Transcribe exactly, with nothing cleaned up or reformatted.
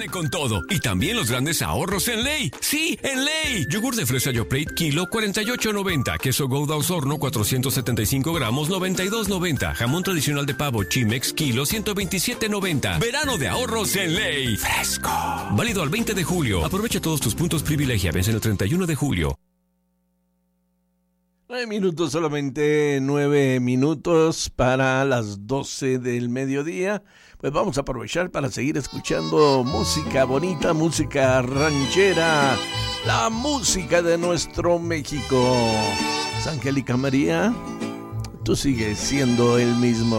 Dale con todo. Y también los grandes ahorros en Ley. ¡Sí, en Ley! Yogur de fresa Yoplait, kilo cuarenta y ocho noventa. Queso Gouda Osorno, cuatrocientos setenta y cinco gramos, noventa y dos noventa. Jamón tradicional de pavo Chimex, kilo ciento veintisiete noventa. Verano de ahorros en Ley. Fresco. Válido al veinte de julio. Aprovecha todos tus puntos privilegia. Vence el treinta y uno de julio. Nueve minutos solamente, nueve minutos para las doce del mediodía. Pues vamos a aprovechar para seguir escuchando música bonita, música ranchera, la música de nuestro México. Angélica María, tú sigues siendo el mismo.